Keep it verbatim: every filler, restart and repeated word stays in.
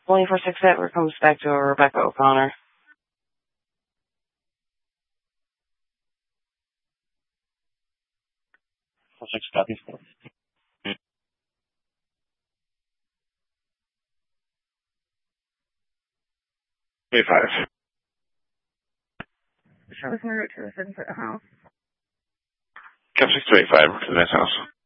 twenty-four six Edward comes back to Rebecca O'Connor. Six copy. Eight five. Show us my route to the Vincent house. Cap six two eight five to the next house.